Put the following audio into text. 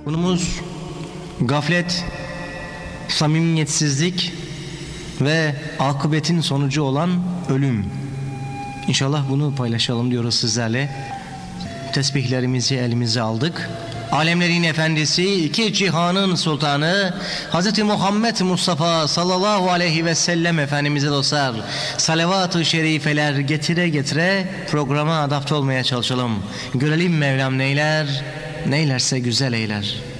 Konumuz gaflet, samimiyetsizlik ve akıbetin sonucu olan ölüm. İnşallah bunu paylaşalım diyoruz sizlerle. Tesbihlerimizi elimize aldık. Alemlerin efendisi, iki cihanın sultanı Hz. Muhammed Mustafa sallallahu aleyhi ve sellem Efendimiz'e dostlar salavat-ı şerifeler getire getire programa adapte olmaya çalışalım. Görelim Mevlam neyler, neylerse güzel eyler.